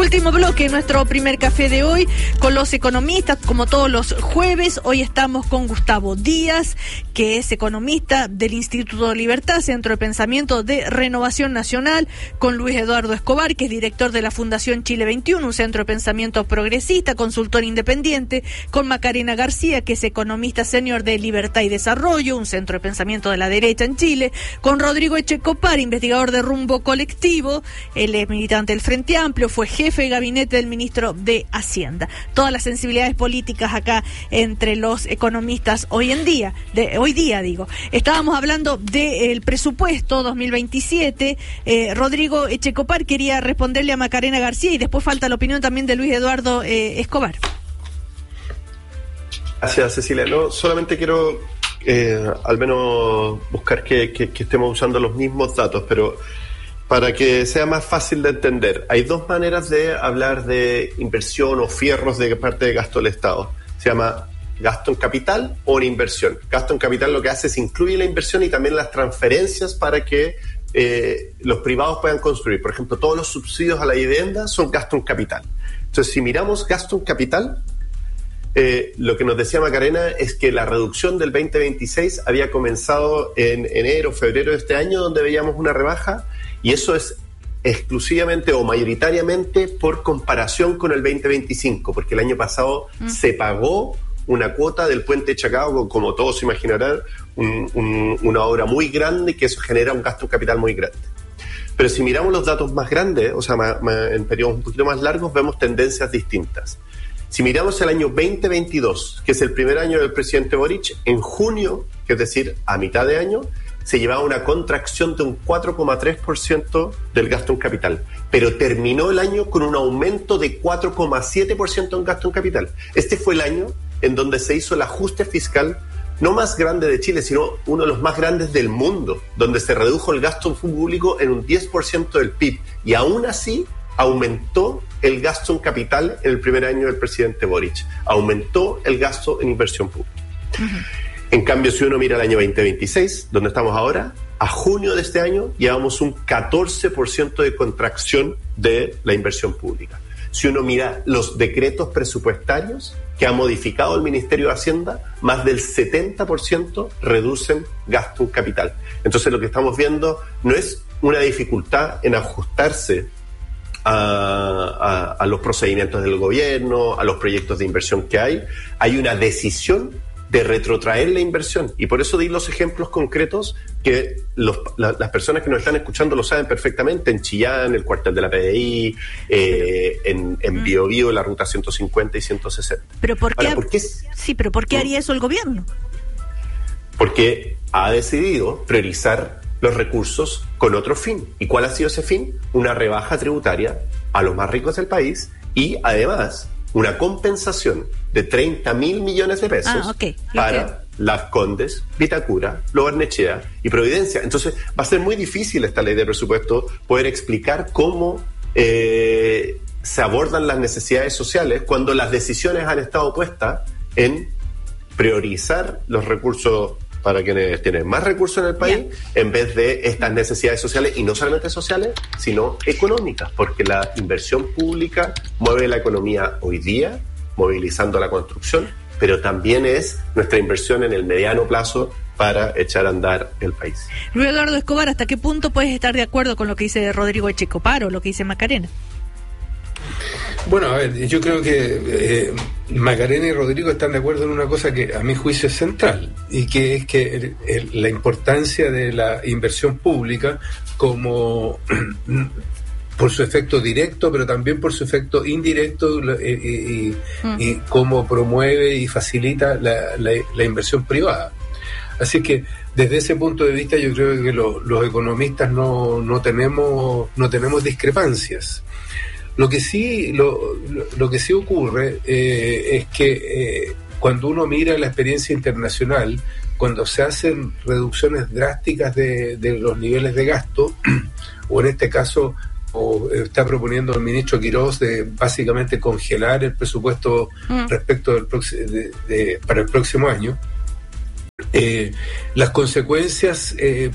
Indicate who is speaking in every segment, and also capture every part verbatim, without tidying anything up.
Speaker 1: Último bloque, nuestro primer café de hoy con los economistas, como todos los jueves. Hoy estamos con Gustavo Díaz, que es economista del Instituto de Libertad, Centro de Pensamiento de Renovación Nacional, con Luis Eduardo Escobar, que es director de la Fundación Chile veintiuno, un centro de pensamiento progresista, consultor independiente, con Macarena García, que es economista senior de Libertad y Desarrollo, un centro de pensamiento de la derecha en Chile, con Rodrigo Echecopar, investigador de Rumbo Colectivo. Él es militante del Frente Amplio, fue jefe de gabinete del ministro de Hacienda. Todas las sensibilidades políticas acá entre los economistas hoy en día, de hoy día digo. Estábamos hablando del presupuesto dos mil veintisiete. Eh, Rodrigo Echecopar quería responderle a Macarena García y después falta la opinión también de Luis Eduardo eh, Escobar.
Speaker 2: Gracias, Cecilia. No, solamente quiero eh, al menos buscar que, que, que estemos usando los mismos datos, pero para que sea más fácil de entender, hay dos maneras de hablar de inversión o fierros de parte de gasto del Estado. Se llama gasto en capital o en inversión. Gasto en capital lo que hace es incluye la inversión y también las transferencias para que eh, los privados puedan construir. Por ejemplo, todos los subsidios a la vivienda son gasto en capital. Entonces, si miramos gasto en capital, eh, lo que nos decía Macarena es que la reducción del veinte veintiséis había comenzado en enero, febrero de este año, donde veíamos una rebaja. Y eso es exclusivamente o mayoritariamente por comparación con el veinte veinticinco, porque el año pasado mm. se pagó una cuota del puente Chacao, como todos se imaginarán, un, un, una obra muy grande y que eso genera un gasto en capital muy grande. Pero si miramos los datos más grandes, o sea, más, más, en periodos un poquito más largos, vemos tendencias distintas. Si miramos el año veinte veintidós, que es el primer año del presidente Boric, en junio, que es decir, a mitad de año, se llevaba una contracción de un cuatro coma tres por ciento del gasto en capital, pero terminó el año con un aumento de cuatro coma siete por ciento en gasto en capital. Este fue el año en donde se hizo el ajuste fiscal no más grande de Chile, sino uno de los más grandes del mundo, donde se redujo el gasto público en un diez por ciento del P I B, y aún así aumentó el gasto en capital en el primer año del presidente Boric, aumentó el gasto en inversión pública. Uh-huh. En cambio, si uno mira el año veinte veintiséis, donde estamos ahora, a junio de este año llevamos un catorce por ciento de contracción de la inversión pública. Si uno mira los decretos presupuestarios que ha modificado el Ministerio de Hacienda, más del setenta por ciento reducen gasto en capital. Entonces lo que estamos viendo no es una dificultad en ajustarse a, a, a los procedimientos del gobierno, a los proyectos de inversión que hay. Hay una decisión de retrotraer la inversión, y por eso di los ejemplos concretos que los, la, las personas que nos están escuchando lo saben perfectamente. En Chillán, el cuartel de la P D I, eh, en, en Bio Bio, la ruta ciento cincuenta y ciento sesenta.
Speaker 1: ¿Pero por qué?
Speaker 2: Ahora, ¿por qué?
Speaker 1: Sí, pero ¿por qué haría eso el gobierno?
Speaker 2: Porque ha decidido priorizar los recursos con otro fin. ¿Y cuál ha sido ese fin? Una rebaja tributaria a los más ricos del país y además una compensación de treinta mil millones de pesos ah, okay. para okay. Las Condes, Vitacura, Lo Barnechea y Providencia. Entonces va a ser muy difícil esta ley de presupuesto poder explicar cómo eh, se abordan las necesidades sociales cuando las decisiones han estado puestas en priorizar los recursos para quienes tienen más recursos en el país, yeah. en vez de estas necesidades sociales, y no solamente sociales, sino económicas, porque la inversión pública mueve la economía hoy día, movilizando la construcción, pero también es nuestra inversión en el mediano plazo para echar a andar el país.
Speaker 1: Luis Eduardo Escobar, ¿hasta qué punto puedes estar de acuerdo con lo que dice Rodrigo Echecopar o lo que dice Macarena?
Speaker 3: Bueno, a ver, yo creo que eh, Macarena y Rodrigo están de acuerdo en una cosa que a mi juicio es central, y que es que el, el, la importancia de la inversión pública como por su efecto directo, pero también por su efecto indirecto, y, y, mm. y cómo promueve y facilita la, la, la inversión privada. Así que desde ese punto de vista yo creo que lo, los economistas no, no tenemos no tenemos discrepancias. Lo que sí lo, lo, lo que sí ocurre eh, es que eh, cuando uno mira la experiencia internacional, cuando se hacen reducciones drásticas de, de los niveles de gasto, o en este caso o está proponiendo el ministro Quirós de básicamente congelar el presupuesto mm. respecto del prox- de, de, para el próximo año, eh, las consecuencias eh,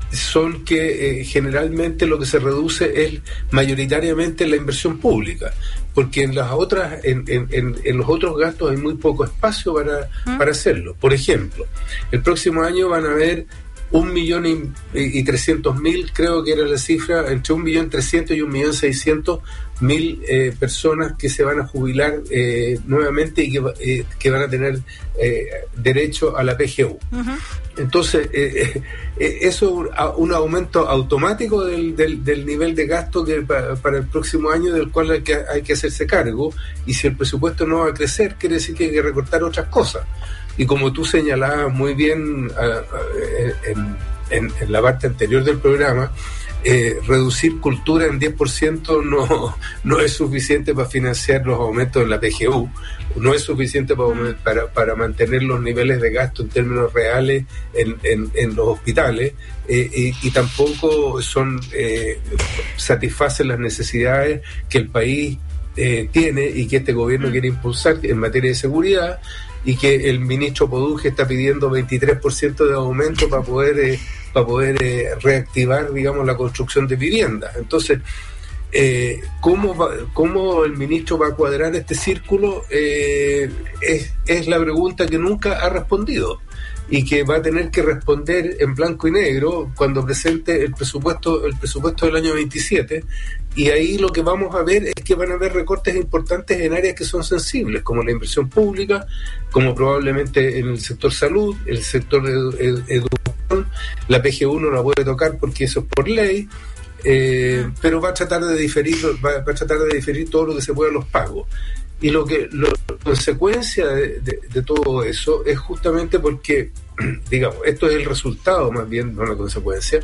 Speaker 3: son que eh, generalmente lo que se reduce es mayoritariamente la inversión pública, porque en las otras, en, en, en, en los otros gastos hay muy poco espacio para, ¿Mm? para hacerlo. Por ejemplo, el próximo año van a haber un millón y, y trescientos mil, creo que era la cifra, entre un millón trescientos y un millón seiscientos mil eh, personas que se van a jubilar eh, nuevamente y que, eh, que van a tener eh, derecho a la P G U. Uh-huh. Entonces, eh, eh, eso es un aumento automático del, del, del nivel de gasto que para, para el próximo año, del cual hay que, hay que hacerse cargo, y si el presupuesto no va a crecer, quiere decir que hay que recortar otras cosas. Y como tú señalabas muy bien a, a, en, en, en la parte anterior del programa, eh, reducir cultura en diez por ciento no, no es suficiente para financiar los aumentos en la P G U, no es suficiente para, para, para mantener los niveles de gasto en términos reales en, en, en los hospitales, eh, y, y tampoco son eh, satisfacen las necesidades que el país eh, tiene y que este gobierno quiere impulsar en materia de seguridad, y que el ministro Poduje está pidiendo veintitrés por ciento de aumento para poder eh, para poder eh, reactivar, digamos, la construcción de viviendas. Entonces, eh, ¿cómo, va, ¿cómo el ministro va a cuadrar este círculo? Eh, es, es la pregunta que nunca ha respondido, y que va a tener que responder en blanco y negro cuando presente el presupuesto el presupuesto del año veintisiete, y ahí lo que vamos a ver es que van a haber recortes importantes en áreas que son sensibles, como la inversión pública, como probablemente en el sector salud, el sector de edu- educación. La P G U no la puede tocar porque eso es por ley, eh, pero va a tratar de diferir va, va a tratar de diferir todo lo que se pueda los pagos. Y lo que la consecuencia de, de, de todo eso es justamente porque, digamos, esto es el resultado, más bien, no la consecuencia,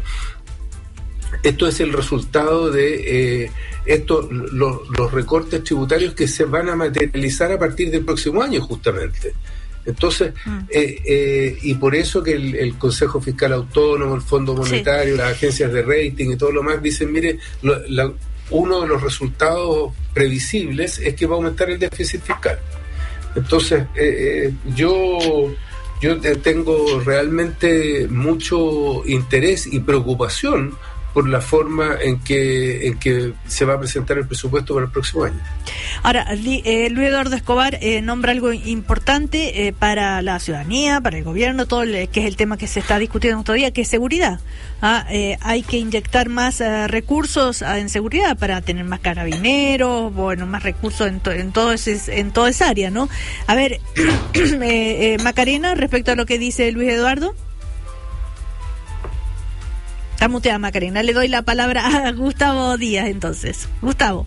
Speaker 3: esto es el resultado de eh, esto, los, los recortes tributarios que se van a materializar a partir del próximo año, justamente. Entonces, mm. eh, eh, y por eso que el, el Consejo Fiscal Autónomo, el Fondo Monetario, sí. las agencias de rating y todo lo más dicen, mire, lo, la, uno de los resultados previsibles es que va a aumentar el déficit fiscal. Entonces, eh, yo, yo tengo realmente mucho interés y preocupación por la forma en que en que se va a presentar el presupuesto para el próximo año.
Speaker 1: Ahora, eh, Luis Eduardo Escobar eh, nombra algo importante eh, para la ciudadanía, para el gobierno, todo el, que es el tema que se está discutiendo todavía, que es seguridad. Ah, eh, hay que inyectar más uh, recursos uh, en seguridad para tener más carabineros, bueno, más recursos en, to- en, todo ese, en toda esa área, ¿no? A ver, eh, eh, Macarena, respecto a lo que dice Luis Eduardo. Está muteada Macarena. Le doy la palabra a Gustavo Díaz, entonces. Gustavo.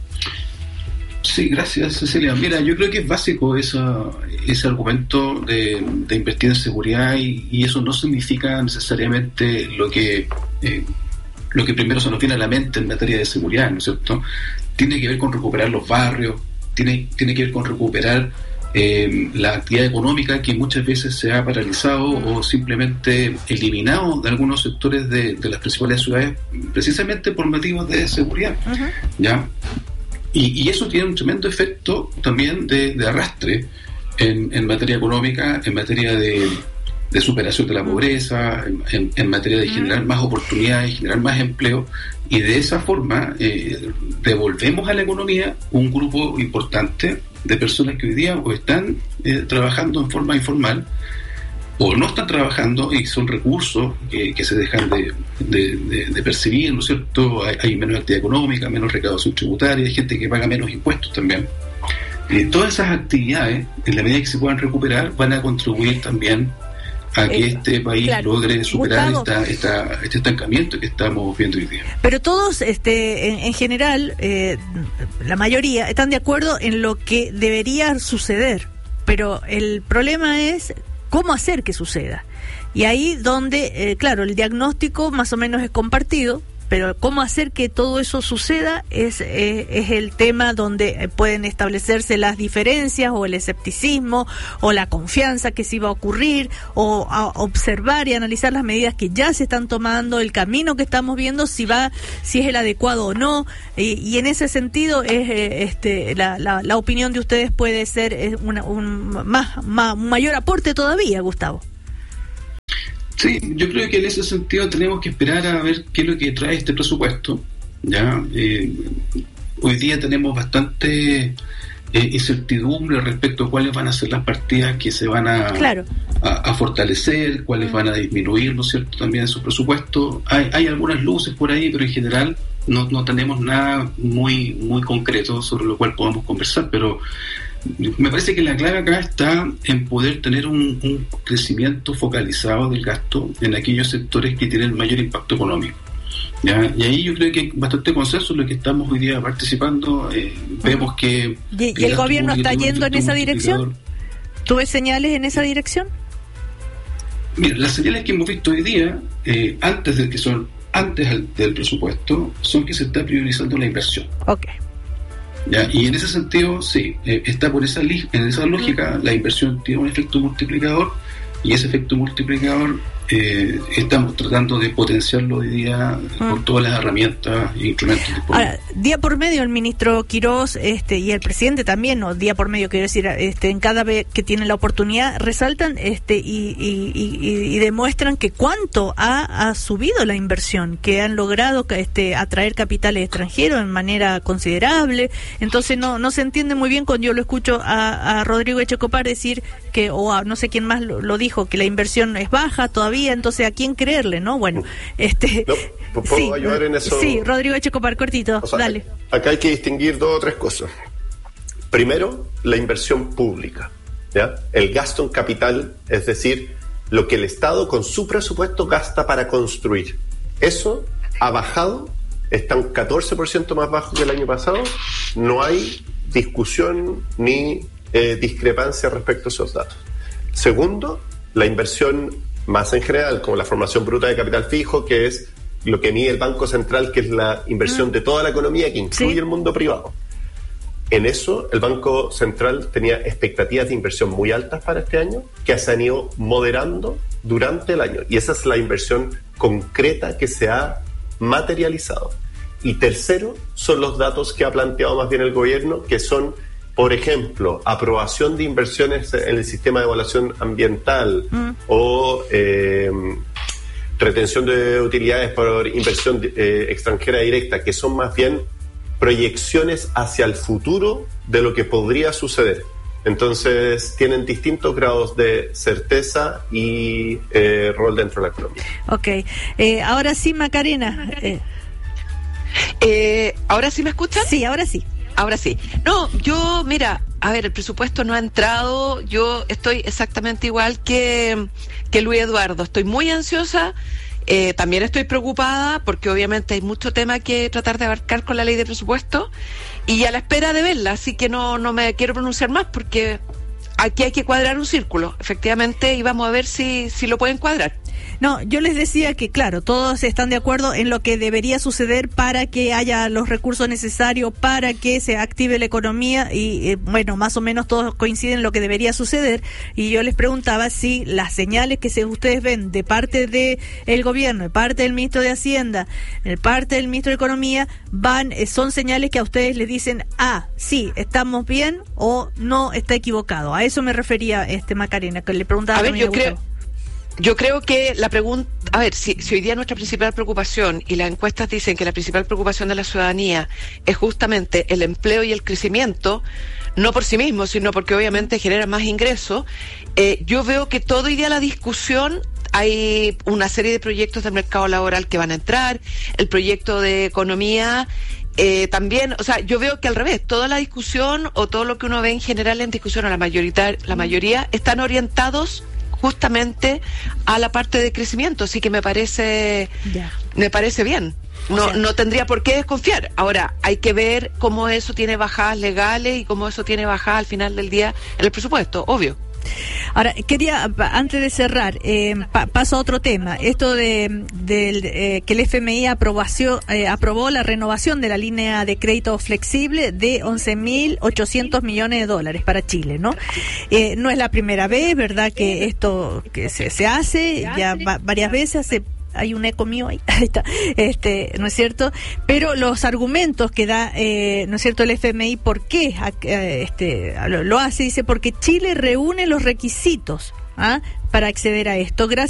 Speaker 4: Sí, gracias, Cecilia. Mira, yo creo que es básico esa, ese argumento de, de invertir en seguridad, y, y eso no significa necesariamente lo que eh, lo que primero se nos viene a la mente en materia de seguridad, ¿no es cierto? Tiene que ver con recuperar los barrios, tiene, tiene que ver con recuperar Eh, la actividad económica, que muchas veces se ha paralizado o simplemente eliminado de algunos sectores de, de las principales ciudades, precisamente por motivos de seguridad. Uh-huh. ¿Ya? Y, y eso tiene un tremendo efecto también de, de arrastre en, en materia económica, en materia de, de superación de la pobreza, en, en, en materia de generar uh-huh. más oportunidades, generar más empleo, y de esa forma eh, devolvemos a la economía un grupo importante de personas que hoy día o están eh, trabajando en forma informal o no están trabajando, y son recursos que, que se dejan de, de, de, de percibir, ¿no es cierto? Hay, hay menos actividad económica, menos recaudación tributaria, hay gente que paga menos impuestos también. Eh, todas esas actividades, en la medida que se puedan recuperar, van a contribuir también a que eh, este país claro. logre superar esta, esta, este estancamiento que estamos viendo hoy día.
Speaker 1: Pero todos, este, en, en general, eh, la mayoría están de acuerdo en lo que debería suceder, pero el problema es cómo hacer que suceda. Y ahí donde, eh, claro, el diagnóstico más o menos es compartido, pero cómo hacer que todo eso suceda es, eh, es el tema donde pueden establecerse las diferencias, o el escepticismo, o la confianza que sí va a ocurrir, o a observar y analizar las medidas que ya se están tomando, el camino que estamos viendo, si va, si es el adecuado o no, y, y en ese sentido es eh, este la, la, la opinión de ustedes puede ser una, un más, más un mayor aporte todavía, Gustavo.
Speaker 4: Sí, yo creo que en ese sentido tenemos que esperar a ver qué es lo que trae este presupuesto. Ya eh, hoy día tenemos bastante eh, incertidumbre respecto a cuáles van a ser las partidas que se van a,
Speaker 1: claro.
Speaker 4: a, a fortalecer, cuáles van a disminuir, ¿no es cierto?, también su presupuesto. Hay, hay algunas luces por ahí, pero en general no, no tenemos nada muy, muy concreto sobre lo cual podamos conversar, pero me parece que la clave acá está en poder tener un, un crecimiento focalizado del gasto en aquellos sectores que tienen mayor impacto económico. ¿Ya? Y ahí yo creo que hay bastante consenso en lo que estamos hoy día participando. Eh, vemos que...
Speaker 1: ¿Y, y el gobierno está yendo en esa dirección? ¿Tú ves señales en esa dirección?
Speaker 4: Mira, las señales que hemos visto hoy día, eh, antes de que son antes del presupuesto, son que se está priorizando la inversión.
Speaker 1: Ok.
Speaker 4: ¿Ya? Y en ese sentido, sí, eh, está por esa li- en esa lógica, la inversión tiene un efecto multiplicador, y ese efecto multiplicador eh, estamos tratando de potenciarlo hoy día mm. con todas las herramientas e instrumentos disponibles. Ahora,
Speaker 1: día por medio el ministro Quirós este, y el presidente también, o día por medio quiero decir, este, en cada vez que tienen la oportunidad, resaltan este y, y, y, y demuestran que cuánto ha, ha subido la inversión, que han logrado este, atraer capitales extranjeros en manera considerable. Entonces no no se entiende muy bien cuando yo lo escucho a, a Rodrigo Echecopar decir que, o a no sé quién más lo, lo dijo, que la inversión es baja todavía, entonces a quién creerle, ¿no? Bueno, este...
Speaker 2: No, ¿puedo
Speaker 1: sí,
Speaker 2: ayudar en eso?
Speaker 1: Sí, Rodrigo Echecopar, cortito,
Speaker 2: o sea,
Speaker 1: dale.
Speaker 2: Acá hay que distinguir dos o tres cosas. Primero, la inversión pública, ¿ya? El gasto en capital, es decir, lo que el Estado con su presupuesto gasta para construir. Eso ha bajado, está un catorce por ciento más bajo que el año pasado. No hay discusión ni eh, discrepancia respecto a esos datos. Segundo, la inversión más en general, como la formación bruta de capital fijo, que es lo que mide el Banco Central, que es la inversión mm. de toda la economía, que incluye ¿Sí? el mundo privado. En eso, el Banco Central tenía expectativas de inversión muy altas para este año, que se han ido moderando durante el año. Y esa es la inversión concreta que se ha materializado. Y tercero, son los datos que ha planteado más bien el gobierno, que son, por ejemplo, aprobación de inversiones en el sistema de evaluación ambiental mm. o eh, retención de utilidades por inversión eh, extranjera directa, que son más bien proyecciones hacia el futuro de lo que podría suceder. Entonces, tienen distintos grados de certeza y eh, rol dentro de la economía.
Speaker 1: Ok. Eh, ahora sí, Macarena. Eh.
Speaker 5: Eh, ¿Ahora sí me escuchan?
Speaker 1: Sí, ahora sí.
Speaker 5: Ahora sí. No, yo, mira, a ver, el presupuesto no ha entrado. Yo estoy exactamente igual que, que Luis Eduardo. Estoy muy ansiosa. Eh, también estoy preocupada porque obviamente hay mucho tema que tratar de abarcar con la ley de presupuesto y a la espera de verla, así que no, no me quiero pronunciar más porque aquí hay que cuadrar un círculo, efectivamente, y vamos a ver si, si lo pueden cuadrar.
Speaker 1: No, yo les decía que, claro, todos están de acuerdo en lo que debería suceder para que haya los recursos necesarios, para que se active la economía y, eh, bueno, más o menos todos coinciden en lo que debería suceder. Y yo les preguntaba si las señales que se, ustedes ven de parte de el gobierno, de parte del ministro de Hacienda, de parte del ministro de Economía, van eh, son señales que a ustedes les dicen, ah, sí, estamos bien o no, está equivocado. A eso me refería este Macarena, que le preguntaba.
Speaker 5: A ver, yo creo... Yo creo que la pregunta, a ver, si, si hoy día nuestra principal preocupación, y las encuestas dicen que la principal preocupación de la ciudadanía es justamente el empleo y el crecimiento, no por sí mismo, sino porque obviamente genera más ingresos, eh, yo veo que todo hoy día la discusión, hay una serie de proyectos del mercado laboral que van a entrar, el proyecto de economía, eh, también, o sea, yo veo que al revés, toda la discusión o todo lo que uno ve en general en discusión, a la mayoría, la mayoría están orientados justamente a la parte de crecimiento, así que me parece yeah. me parece bien. No, o sea, no tendría por qué desconfiar. Ahora, hay que ver cómo eso tiene bajadas legales y cómo eso tiene bajadas al final del día en el presupuesto, obvio.
Speaker 1: Ahora, quería, antes de cerrar, eh, pa, paso a otro tema. Esto de, de eh, que el F M I aprobación, eh, aprobó la renovación de la línea de crédito flexible de once mil ochocientos millones de dólares para Chile, ¿no? Eh, no es la primera vez, ¿verdad?, que esto que se, se hace, ya va, varias veces se hay un eco mío ahí, ahí está, este, ¿no es cierto? Pero los argumentos que da, eh, ¿no es cierto?, el F M I, ¿por qué este, lo, lo hace? Dice, porque Chile reúne los requisitos ¿ah? para acceder a esto, gracias a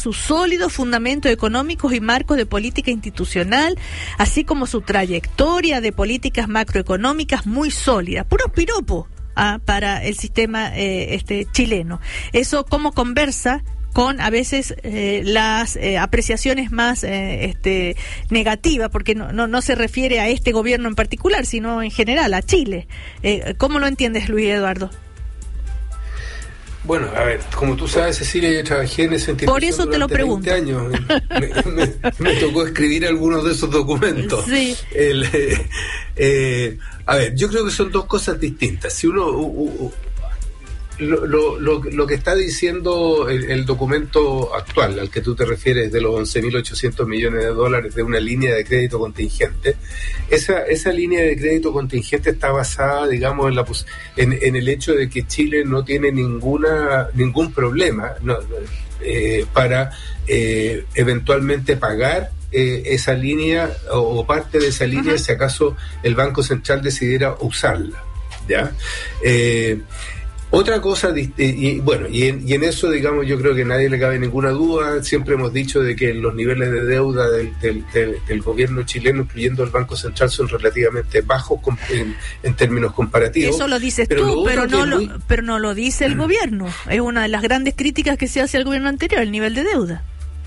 Speaker 1: sus sólidos fundamentos económicos y marcos de política institucional, así como su trayectoria de políticas macroeconómicas muy sólidas. Puros piropos ah, para el sistema eh, este chileno. Eso cómo conversa con a veces eh, las eh, apreciaciones más eh, este, negativas, porque no, no, no se refiere a este gobierno en particular, sino en general, a Chile. Eh, ¿Cómo lo entiendes, Luis Eduardo?
Speaker 3: Bueno, a ver, como tú sabes, Cecilia, yo trabajé en esa institución.
Speaker 1: Por eso te lo pregunto.
Speaker 3: veinte años. Me, me, me tocó escribir algunos de esos documentos.
Speaker 1: Sí.
Speaker 3: El, eh, eh, a ver, yo creo que son dos cosas distintas. Si uno... Uh, uh, Lo, lo, lo, lo que está diciendo el, el documento actual al que tú te refieres de los once mil ochocientos millones de dólares de una línea de crédito contingente, esa, esa línea de crédito contingente está basada, digamos, en, la, en, en el hecho de que Chile no tiene ninguna ningún problema no, eh, para eh, eventualmente pagar eh, esa línea o, o parte de esa línea, uh-huh. si acaso el Banco Central decidiera usarla, ¿ya? Eh, Otra cosa, y, y bueno, y en, y en eso, digamos, yo creo que a nadie le cabe ninguna duda. Siempre hemos dicho de que los niveles de deuda del, del, del, del gobierno chileno, incluyendo el Banco Central, son relativamente bajos en, en términos comparativos.
Speaker 1: Eso lo dices pero tú, lo pero, no lo, muy... pero no lo dice el gobierno. Es una de las grandes críticas que se hace al gobierno anterior, el nivel de deuda.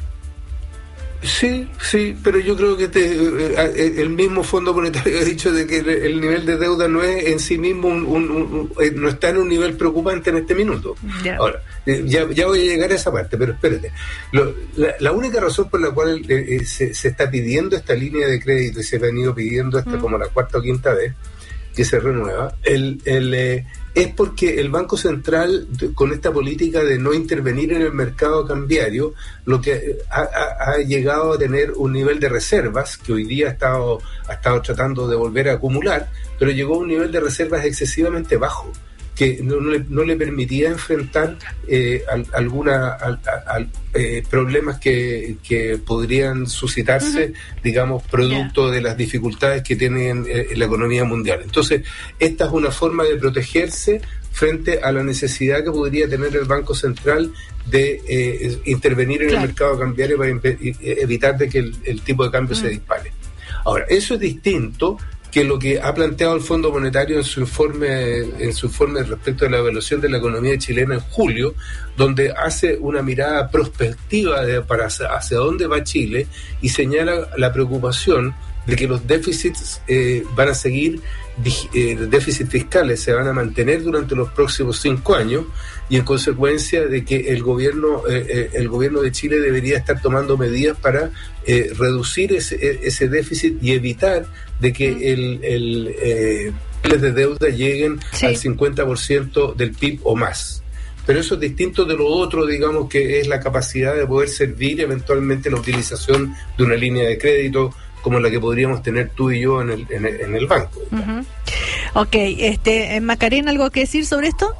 Speaker 3: Sí, sí, pero yo creo que te, eh, el mismo Fondo Monetario ha dicho de que el nivel de deuda no es en sí mismo un, un, un, un, no está en un nivel preocupante en este minuto. Yeah. Ahora, eh, ya, ya voy a llegar a esa parte, pero espérate. Lo, la, la única razón por la cual eh, se, se está pidiendo esta línea de crédito y se ha venido pidiendo hasta mm. como la cuarta o quinta vez que se renueva, el, el eh, es porque el Banco Central, con esta política de no intervenir en el mercado cambiario, lo que ha, ha, ha llegado a tener un nivel de reservas, que hoy día ha estado, ha estado tratando de volver a acumular, pero llegó a un nivel de reservas excesivamente bajo, que no, no, le, no le permitía enfrentar eh, al, alguna al, al, eh, problemas que, que podrían suscitarse, uh-huh. digamos, producto yeah. de las dificultades que tiene eh, la economía mundial. Entonces, esta es una forma de protegerse frente a la necesidad que podría tener el Banco Central de eh, intervenir en claro. el mercado cambiario para impe- evitar de que el, el tipo de cambio uh-huh. se dispare. Ahora, eso es distinto que lo que ha planteado el Fondo Monetario en su informe en su informe respecto a la evaluación de la economía chilena en julio, donde hace una mirada prospectiva de, para hacia, hacia dónde va Chile y señala la preocupación de que los déficits eh, van a seguir, eh, déficits fiscales se van a mantener durante los próximos cinco años y en consecuencia de que el gobierno eh, eh, el gobierno de Chile debería estar tomando medidas para eh, reducir ese, ese déficit y evitar de que mm. el, el eh, de deuda lleguen sí. al cincuenta por ciento del P I B o más. Pero eso es distinto de lo otro, digamos, que es la capacidad de poder servir eventualmente la utilización de una línea de crédito como la que podríamos tener tú y yo en el, en el, en el banco.
Speaker 1: Uh-huh. Ok, este, Macarena, ¿algo que decir sobre esto?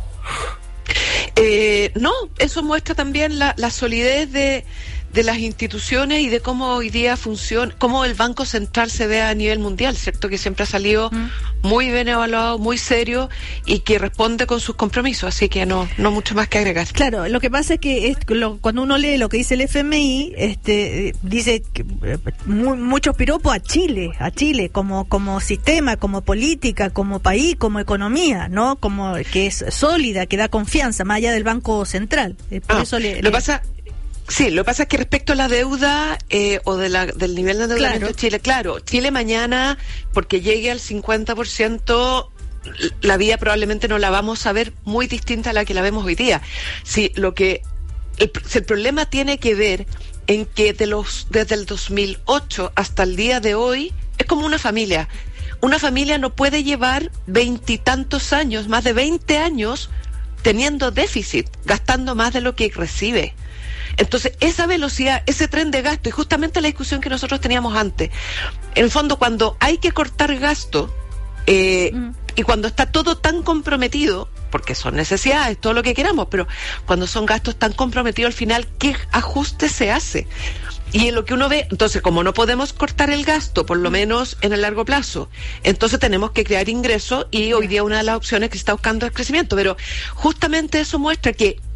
Speaker 5: Eh, no, eso muestra también la, la solidez de, de las instituciones y de cómo hoy día funciona, cómo el Banco Central se ve a nivel mundial, ¿cierto? Que siempre ha salido mm. muy bien evaluado, muy serio y que responde con sus compromisos, así que no no mucho más que agregar.
Speaker 1: Claro, lo que pasa es que es, lo, cuando uno lee lo que dice el F M I, este dice que, eh, muy, muchos piropos a Chile, a Chile como como sistema, como política, como país, como economía, ¿no? Como que es sólida, que da confianza más allá del Banco Central. Eh, por
Speaker 5: ah,
Speaker 1: eso le,
Speaker 5: lo
Speaker 1: le...
Speaker 5: pasa Sí, lo que pasa es que respecto a la deuda eh, o de la, del nivel de endeudamiento claro. de Chile, claro, Chile mañana, porque llegue al cincuenta por ciento, la vida probablemente no la vamos a ver muy distinta a la que la vemos hoy día. Sí, lo que el, el problema tiene que ver en que de los desde el dos mil ocho hasta el día de hoy es como una familia. Una familia no puede llevar veintitantos años, más de veinte años, teniendo déficit, gastando más de lo que recibe. Entonces, esa velocidad, ese tren de gasto, y justamente la discusión que nosotros teníamos antes, en el fondo, cuando hay que cortar gasto, eh, mm. y cuando está todo tan comprometido, porque son necesidades, todo lo que queramos, pero cuando son gastos tan comprometidos, al final, ¿qué ajuste se hace? Y en lo que uno ve, entonces, como no podemos cortar el gasto, por lo menos en el largo plazo, entonces tenemos que crear ingresos, y hoy día una de las opciones que se está buscando es crecimiento, pero justamente eso muestra que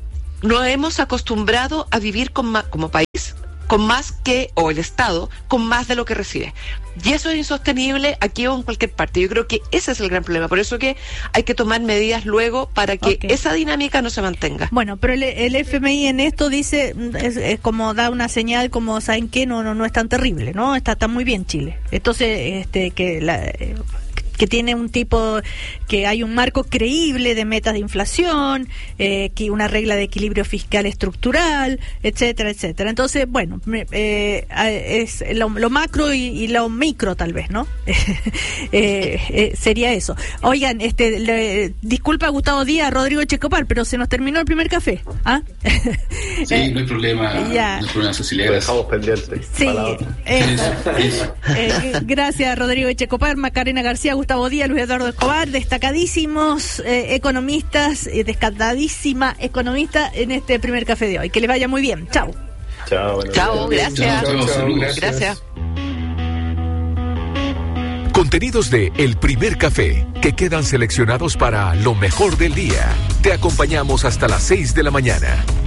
Speaker 5: nos hemos acostumbrado a vivir con más, como país, con más que, o el Estado, con más de lo que recibe. Y eso es insostenible aquí o en cualquier parte. Yo creo que ese es el gran problema. Por eso que hay que tomar medidas luego para que okay. esa dinámica no se mantenga.
Speaker 1: Bueno, pero el, el F M I en esto dice, es, es como da una señal como, ¿saben qué? No, no, no es tan terrible, ¿no? Está, está muy bien Chile. Entonces, este, que la... Eh, que tiene un tipo, que hay un marco creíble de metas de inflación, eh, que una regla de equilibrio fiscal estructural, etcétera, etcétera. Entonces, bueno, eh, es lo, lo macro y, y lo micro tal vez, ¿no? eh, eh, sería eso. Oigan, este, le, disculpa Gustavo Díaz, Rodrigo Checopar, pero se nos terminó el primer café. ¿Ah?
Speaker 4: Sí, eh, no hay problema,
Speaker 1: ya.
Speaker 4: no hay problema, Cecilia.
Speaker 2: Lo dejamos pendiente.
Speaker 1: Sí, eh, eh, gracias Rodrigo Checopar, Macarena García, Gustavo Díaz, Luis Eduardo Escobar, destacadísimos eh, economistas, eh, destacadísima economista en este primer café de hoy. Que les vaya muy bien. Chao.
Speaker 2: Chao, bueno,
Speaker 5: chao, gracias.
Speaker 3: Chao, chao,
Speaker 5: gracias. gracias.
Speaker 6: Contenidos de El Primer Café, que quedan seleccionados para lo mejor del día. Te acompañamos hasta las seis de la mañana.